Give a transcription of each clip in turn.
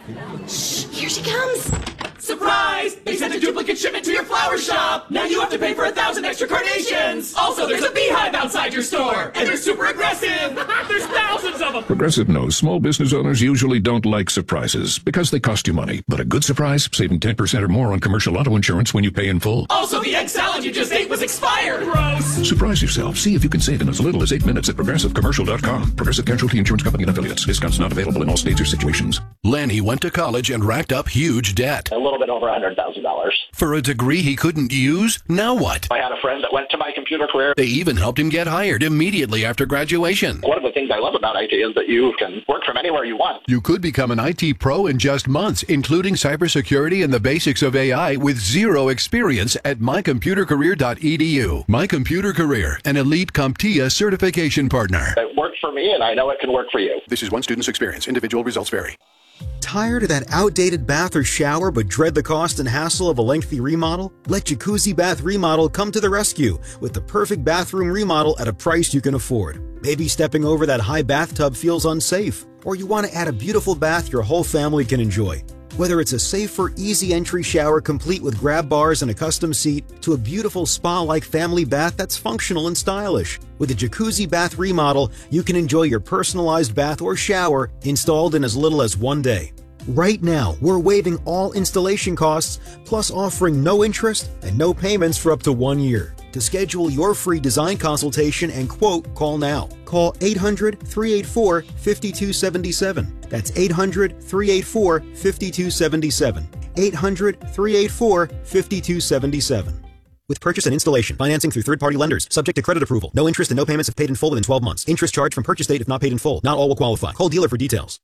Shh, here she comes. Surprise! They sent a duplicate shipment to your flower shop! Now you have to pay for 1,000 extra carnations! Also, there's a beehive outside your store! And they're super aggressive! There's thousands of them! Progressive knows small business owners usually don't like surprises because they cost you money. But a good surprise, saving 10% or more on commercial auto insurance when you pay in full. Also, the egg salad you just ate was expired! Gross! Surprise yourself. See if you can save in as little as 8 minutes at ProgressiveCommercial.com. Progressive Casualty Insurance Company and Affiliates. Discounts not available in all states or situations. Lanny went to college and racked up huge debt. A little bit over $100,000. For a degree he couldn't use? Now what? I had a friend that went to My Computer Career. They even helped him get hired immediately after graduation. One of the things I love about IT is that you can work from anywhere you want. You could become an IT pro in just months, including cybersecurity and the basics of AI with zero experience at mycomputercareer.edu. My Computer Career, an elite CompTIA certification partner. It worked for me, and I know it can work for you. This is one student's experience. Individual results vary. Tired of that outdated bath or shower but dread the cost and hassle of a lengthy remodel? Let Jacuzzi Bath Remodel come to the rescue with the perfect bathroom remodel at a price you can afford. Maybe stepping over that high bathtub feels unsafe, or you want to add a beautiful bath your whole family can enjoy. Whether it's a safer, easy entry shower complete with grab bars and a custom seat, to a beautiful spa-like family bath that's functional and stylish. With a Jacuzzi Bath Remodel, you can enjoy your personalized bath or shower installed in as little as 1 day. Right now, we're waiving all installation costs, plus offering no interest and no payments for up to 1 year. To schedule your free design consultation and quote, call now. Call 800-384-5277. That's 800-384-5277. 800-384-5277. With purchase and installation, financing through third-party lenders, subject to credit approval. No interest and no payments if paid in full within 12 months. Interest charged from purchase date if not paid in full. Not all will qualify. Call dealer for details.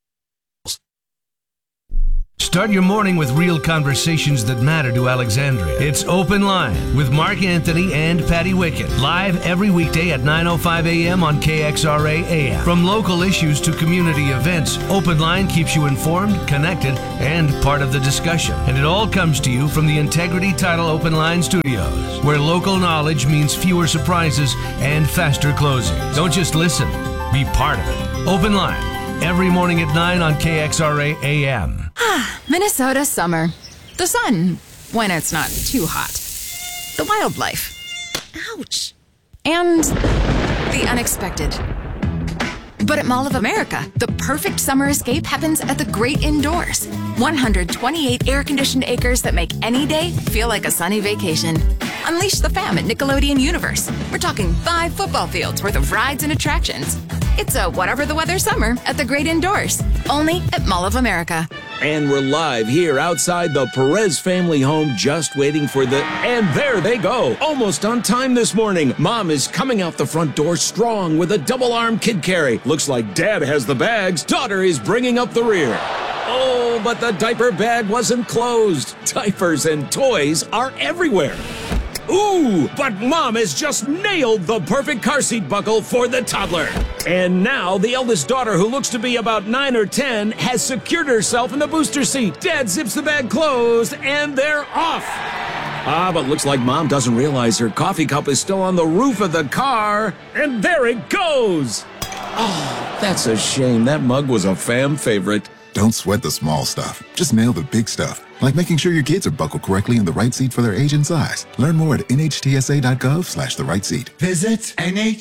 Start your morning with real conversations that matter to Alexandria. It's Open Line with Mark Anthony and Patty Wickett. Live every weekday at 9:05 a.m. on KXRA AM. From local issues to community events, Open Line keeps you informed, connected, and part of the discussion. And it all comes to you from the Integrity Title Open Line Studios, where local knowledge means fewer surprises and faster closing. Don't just listen, be part of it. Open Line, every morning at 9 on KXRA AM. Minnesota summer. The sun, when it's not too hot. The wildlife. Ouch. And the unexpected. But at Mall of America, the perfect summer escape happens at the great indoors. 128 air-conditioned acres that make any day feel like a sunny vacation. Unleash the fam at Nickelodeon Universe. We're talking 5 football fields worth of rides and attractions. It's a whatever the weather summer at the great indoors. Only at Mall of America. And we're live here outside the Perez family home, just waiting for and there they go. Almost on time this morning. Mom is coming out the front door strong with a double-arm kid carry. Looks like Dad has the bags. Daughter is bringing up the rear. Oh, but the diaper bag wasn't closed. Diapers and toys are everywhere. Ooh, but Mom has just nailed the perfect car seat buckle for the toddler. And now the eldest daughter, who looks to be about 9 or 10, has secured herself in the booster seat. Dad zips the bag closed, and they're off. But looks like Mom doesn't realize her coffee cup is still on the roof of the car. And there it goes. Oh, that's a shame. That mug was a fam favorite. Don't sweat the small stuff. Just nail the big stuff, like making sure your kids are buckled correctly in the right seat for their age and size. Learn more at nhtsa.gov/the right seat. Visit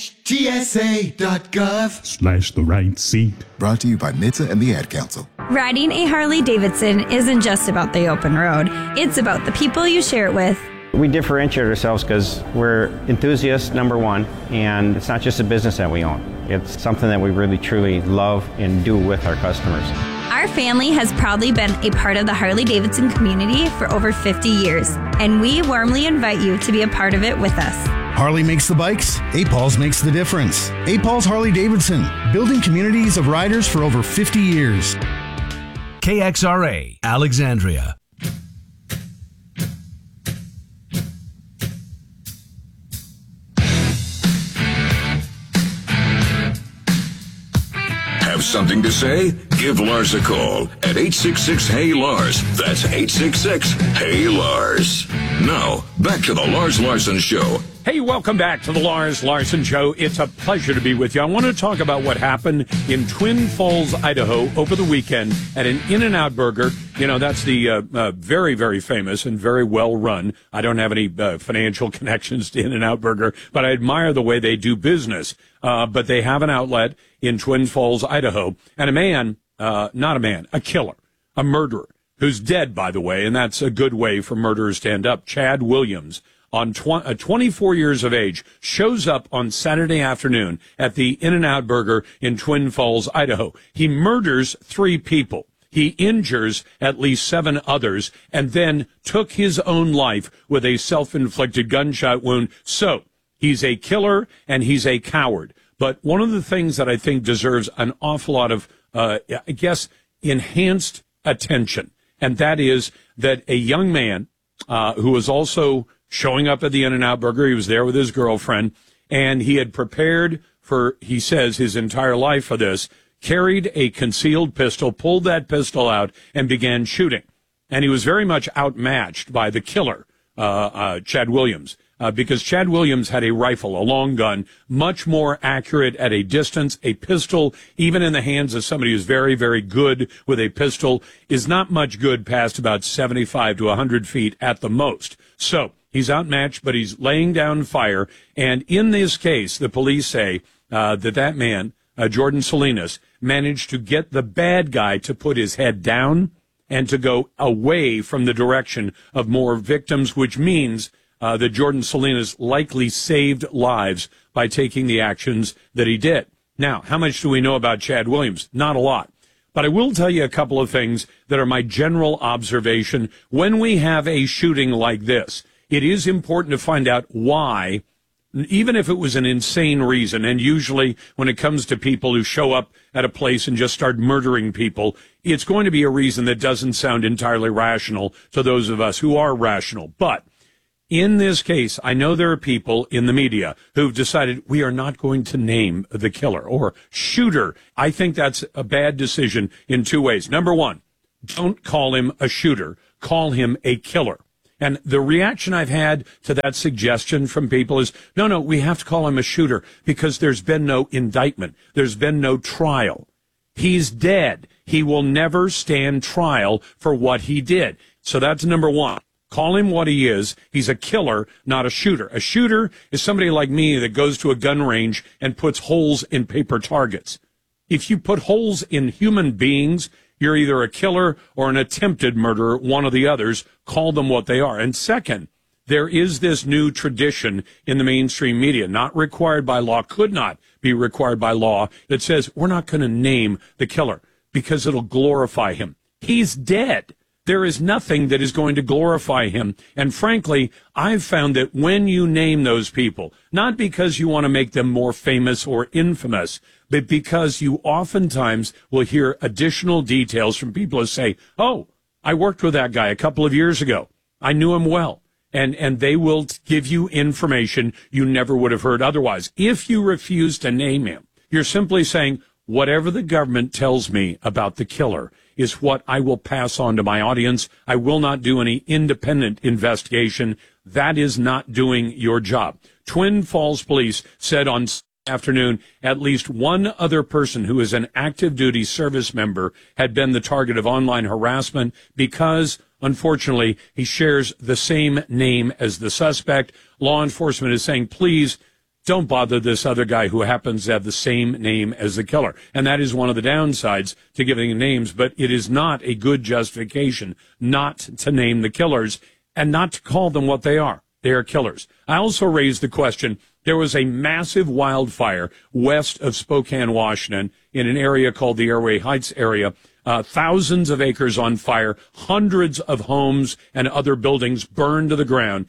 nhtsa.gov/the right seat. Brought to you by NHTSA and the Ad Council. Riding a Harley-Davidson isn't just about the open road. It's about the people you share it with. We differentiate ourselves because we're enthusiasts, number one, and it's not just a business that we own. It's something that we really, truly love and do with our customers. Our family has proudly been a part of the Harley-Davidson community for over 50 years, and we warmly invite you to be a part of it with us. Harley makes the bikes, A-Paul's makes the difference. A-Paul's Harley-Davidson, building communities of riders for over 50 years. KXRA, Alexandria. Have something to say? Give Lars a call at 866-HEY-LARS. That's 866-HEY-LARS. Now, back to the Lars Larson Show Hey, welcome back to the Lars Larson Show. It's a pleasure to be with you. I want to talk about what happened in Twin Falls, Idaho over the weekend at an In-N-Out Burger. You know, that's the very, very famous and very well run. I don't have any financial connections to In-N-Out Burger, but I admire the way they do business. But they have an outlet in Twin Falls, Idaho, and a man, a killer, a murderer, who's dead, by the way, and that's a good way for murderers to end up. Chad Williams, 24 years of age, shows up on Saturday afternoon at the In-N-Out Burger in Twin Falls, Idaho. He murders 3 people. He injures at least 7 others and then took his own life with a self-inflicted gunshot wound. So he's a killer and he's a coward. But one of the things that I think deserves an awful lot of, enhanced attention, and that is that a young man who was also showing up at the In-N-Out Burger, he was there with his girlfriend, and he had prepared for, he says, his entire life for this, carried a concealed pistol, pulled that pistol out, and began shooting. And he was very much outmatched by the killer, Chad Williams, because Chad Williams had a rifle, a long gun, much more accurate at a distance. A pistol, even in the hands of somebody who's very, very good with a pistol, is not much good past about 75 to 100 feet at the most. So he's outmatched, but he's laying down fire. And in this case, the police say that man, Jordan Salinas, managed to get the bad guy to put his head down and to go away from the direction of more victims, which means that Jordan Salinas likely saved lives by taking the actions that he did. Now, how much do we know about Chad Williams? Not a lot. But I will tell you a couple of things that are my general observation. When we have a shooting like this, it is important to find out why, even if it was an insane reason. And usually when it comes to people who show up at a place and just start murdering people, it's going to be a reason that doesn't sound entirely rational to those of us who are rational. But in this case, I know there are people in the media who've decided we are not going to name the killer or shooter. I think that's a bad decision in 2 ways. Number one, don't call him a shooter. Call him a killer. And the reaction I've had to that suggestion from people is, no, we have to call him a shooter because there's been no indictment. There's been no trial. He's dead. He will never stand trial for what he did. So that's number one. Call him what he is. He's a killer, not a shooter. A shooter is somebody like me that goes to a gun range and puts holes in paper targets. If you put holes in human beings, you're either a killer or an attempted murderer, one of the others. Call them what they are. And second, there is this new tradition in the mainstream media, not required by law, could not be required by law, that says we're not going to name the killer because it'll glorify him. He's dead. There is nothing that is going to glorify him. And frankly, I've found that when you name those people, not because you want to make them more famous or infamous, but because you oftentimes will hear additional details from people who say, oh, I worked with that guy a couple of years ago. I knew him well. And they will give you information you never would have heard otherwise. If you refuse to name him, you're simply saying, whatever the government tells me about the killer is what I will pass on to my audience. I will not do any independent investigation. That is not doing your job. Twin Falls Police said on afternoon at least one other person who is an active duty service member had been the target of online harassment because, unfortunately, he shares the same name as the suspect. Law enforcement is saying, please don't bother this other guy who happens to have the same name as the killer. And that is one of the downsides to giving names, but it is not a good justification not to name the killers and not to call them what they are. They are killers. I also raised the question, there was a massive wildfire west of Spokane, Washington, in an area called the Airway Heights area. Thousands of acres on fire, hundreds of homes and other buildings burned to the ground,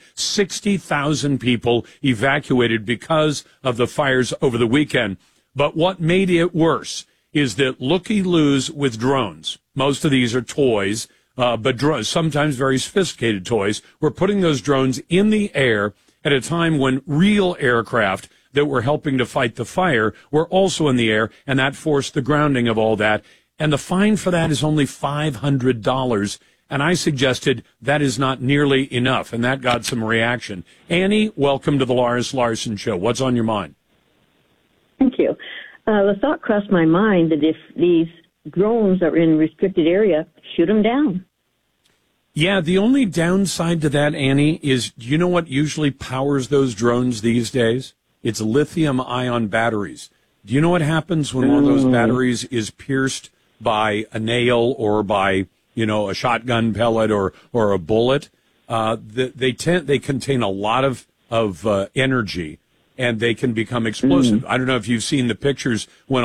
60,000 people evacuated because of the fires over the weekend. But what made it worse is that looky-loos with drones, most of these are toys, but drones, sometimes very sophisticated toys, were putting those drones in the air at a time when real aircraft that were helping to fight the fire were also in the air, and that forced the grounding of all that. And the fine for that is only $500. And I suggested that is not nearly enough, and that got some reaction. Annie, welcome to the Loris Larson Show. What's on your mind? Thank you. The thought crossed my mind that if these drones are in restricted area, shoot them down. Yeah, the only downside to that, Annie, is you know what usually powers those drones these days? It's lithium-ion batteries. Do you know what happens when one of those batteries is pierced by a nail or by, a shotgun pellet or a bullet? They contain a lot of energy, and they can become explosive. I don't know if you've seen the pictures when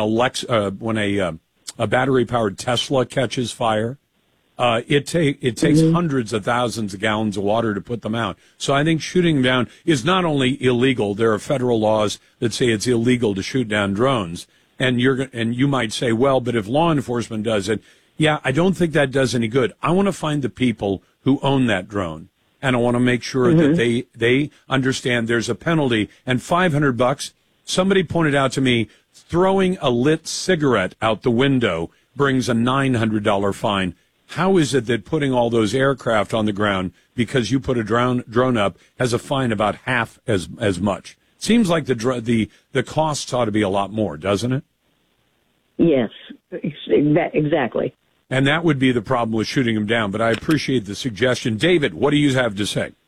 a battery-powered Tesla catches fire. It takes hundreds of thousands of gallons of water to put them out. So I think shooting them down is not only illegal. There are federal laws that say it's illegal to shoot down drones. And you might say, well, but if law enforcement does it, yeah, I don't think that does any good. I want to find the people who own that drone, and I want to make sure that they understand there's a penalty. And $500. Somebody pointed out to me, throwing a lit cigarette out the window brings a $900 fine. How is it that putting all those aircraft on the ground because you put a drone up has a fine about half as much? Seems like the costs ought to be a lot more, doesn't it? Yes, exactly. And that would be the problem with shooting them down. But I appreciate the suggestion. David, what do you have to say?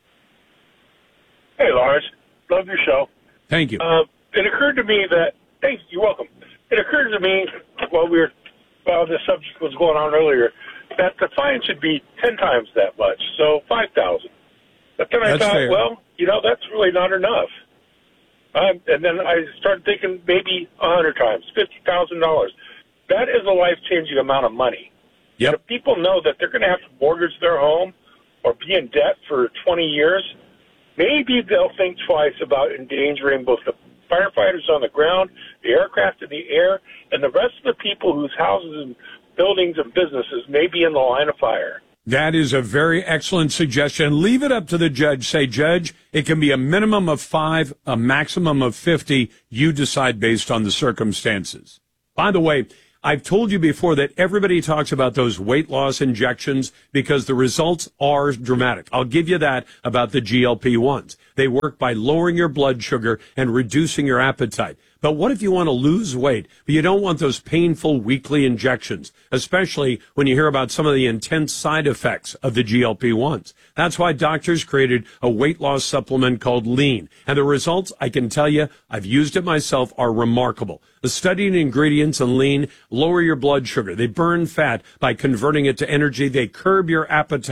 Hey, Lars. Love your show. Thank you. It occurred to me that, hey, you're welcome. It occurred to me while this subject was going on earlier, that the fine should be 10 times that much, so $5,000. But then I thought, fair. well, that's really not enough. And then I started thinking maybe 100 times, $50,000. That is a life-changing amount of money. Yep. And if people know that they're going to have to mortgage their home or be in debt for 20 years, maybe they'll think twice about endangering both the firefighters on the ground, the aircraft in the air, and the rest of the people whose houses and buildings and businesses may be in the line of fire. That is a very excellent suggestion. Leave it up to the judge. Say, Judge, it can be a minimum of 5, a maximum of 50. You decide based on the circumstances. By the way, I've told you before that everybody talks about those weight loss injections because the results are dramatic. I'll give you that about the GLP-1s. They work by lowering your blood sugar and reducing your appetite. But what if you want to lose weight, but you don't want those painful weekly injections, especially when you hear about some of the intense side effects of the GLP-1s? That's why doctors created a weight loss supplement called Lean. And the results, I can tell you, I've used it myself, are remarkable. The studied ingredients in Lean lower your blood sugar. They burn fat by converting it to energy. They curb your appetite.